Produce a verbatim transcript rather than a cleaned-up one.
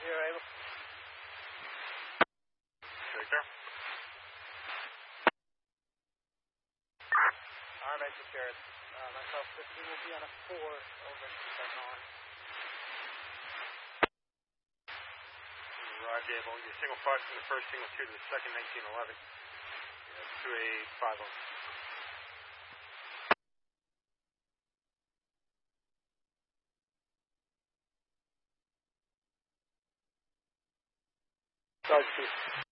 Zero able. Take care. Alright, Magic Garrett. Uh, myself fifteen will be on a four. Over. That's on. Roger, able. Your single five from the first, single two to the second, nineteen eleven. Yeah, two eight five zero. Dodge two.